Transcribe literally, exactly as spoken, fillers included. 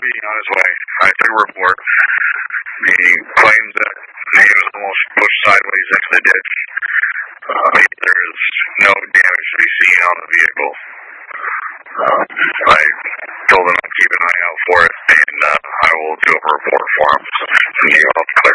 be on his way. I took a report. He claims that he was almost pushed sideways into the ditch. Uh, there is no damage to be seen on the vehicle. Uh, I told him I'd keep an eye out for it, and uh, I will do a report for him and give him a clear